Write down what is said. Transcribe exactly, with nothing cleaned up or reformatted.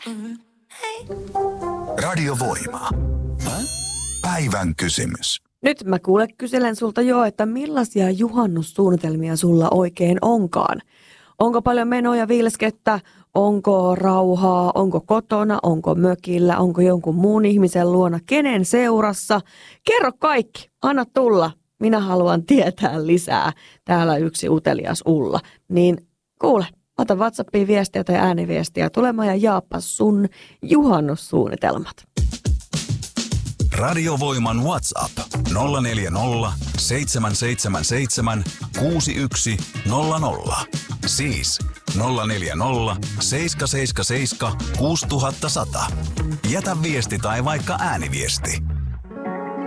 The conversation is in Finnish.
Radio Voima. Päivän kysymys. Nyt mä kuule kyselen sulta jo, että millaisia juhannussuunnitelmia sulla oikein onkaan? Onko paljon menoja, vilskettä? Onko rauhaa? Onko kotona? Onko mökillä? Onko jonkun muun ihmisen luona? Kenen seurassa? Kerro kaikki. Anna tulla. Minä haluan tietää lisää. Täällä yksi utelias Ulla. Niin kuule, ota WhatsAppiin viestiä tai ääniviestiä tulemaan ja jaappa sun juhannussuunnitelmat. Radio Voiman WhatsApp nolla neljä nolla, seitsemän seitsemän seitsemän, kuusi yksi nolla nolla. Siis nolla neljä nolla, seitsemän seitsemän seitsemän, kuusi nolla nolla. Jätä viesti tai vaikka ääniviesti.